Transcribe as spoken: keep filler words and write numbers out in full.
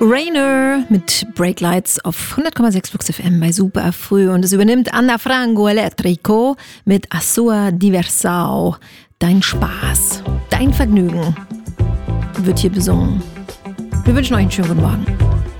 Rainer mit Breaklights auf hundert Komma sechs Flux F M bei Super Früh. Und es übernimmt Anna Frango Electrico mit A Sua Diversao. Dein Spaß, dein Vergnügen wird hier besungen. Wir wünschen euch einen schönen guten Morgen.